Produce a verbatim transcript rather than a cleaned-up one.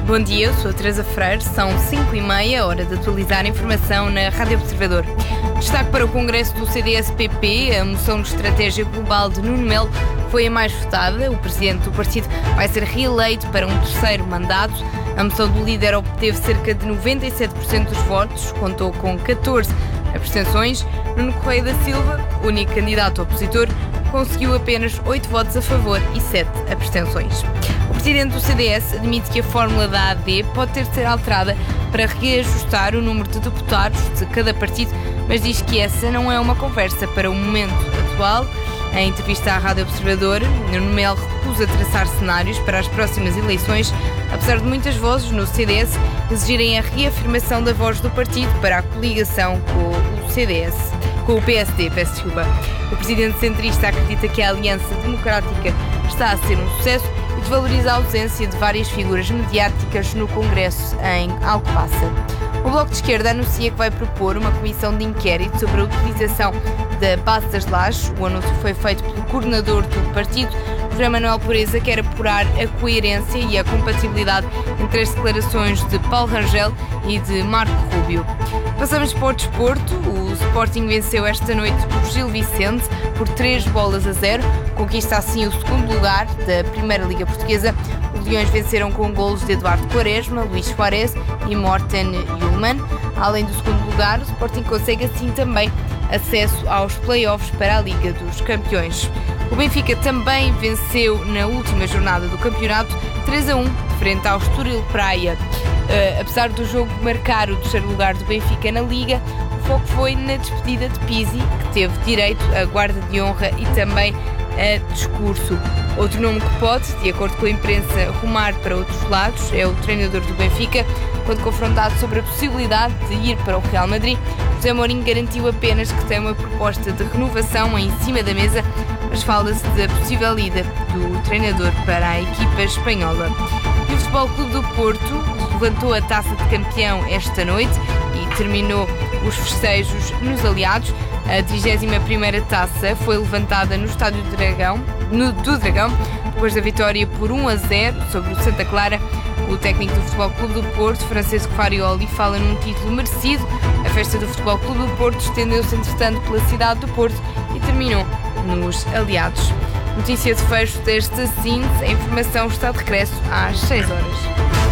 Bom dia, eu sou a Teresa Freire, são cinco e meia, hora de atualizar a informação na Rádio Observador. Destaque para o Congresso do C D S-P P, a moção de estratégia global de Nuno Melo foi a mais votada. O presidente do partido vai ser reeleito para um terceiro mandato. A moção do líder obteve cerca de noventa e sete por cento dos votos, contou com catorze abstenções. Nuno Correia da Silva, único candidato opositor, conseguiu apenas oito votos a favor e sete abstenções. O presidente do C D S admite que a fórmula da A D pode ter de ser alterada para reajustar o número de deputados de cada partido, mas diz que essa não é uma conversa para o momento atual. Em entrevista à Rádio Observador, Nuno Melo recusa traçar cenários para as próximas eleições, apesar de muitas vozes no C D S exigirem a reafirmação da voz do partido para a coligação com o C D S, com o P S D, peço desculpa. O presidente centrista acredita que a Aliança Democrática está a ser um sucesso e desvaloriza a ausência de várias figuras mediáticas no Congresso em Alcobaça. O Bloco de Esquerda anuncia que vai propor uma comissão de inquérito sobre a utilização da base das lajes. O anúncio foi feito pelo coordenador do partido, José Manuel Pureza, quer apurar a coerência e a compatibilidade entre as declarações de Paulo Rangel e de Marco Rubio. Passamos para o desporto. O Sporting venceu esta noite o Gil Vicente por três bolas a zero, conquista assim o segundo lugar da Primeira Liga Portuguesa. Os Leões venceram com golos de Eduardo Quaresma, Luís Suárez e Morten Hjulmand. Além do segundo lugar, o Sporting consegue assim também acesso aos play-offs para a Liga dos Campeões. O Benfica também venceu na última jornada do campeonato três a um, frente ao Estoril Praia. Uh, apesar do jogo marcar o terceiro lugar do Benfica na Liga, o foco foi na despedida de Pizzi, que teve direito a guarda de honra e também a discurso. Outro nome que pode, de acordo com a imprensa, rumar para outros lados é o treinador do Benfica. Quando confrontado sobre a possibilidade de ir para o Real Madrid, José Mourinho garantiu apenas que tem uma proposta de renovação em cima da mesa, mas fala-se da possível ida do treinador para a equipa espanhola. E o Futebol Clube do Porto levantou a taça de campeão esta noite e terminou os festejos nos aliados. A trigésima primeira taça foi levantada no Estádio do Dragão, no, do Dragão, depois da vitória por um a zero sobre o Santa Clara. O técnico do Futebol Clube do Porto, Francesco Farioli, fala num título merecido. A festa do Futebol Clube do Porto estendeu-se, entretanto, pela cidade do Porto e terminou nos aliados. Notícia de fecho desta síntese. A informação está de regresso às seis horas.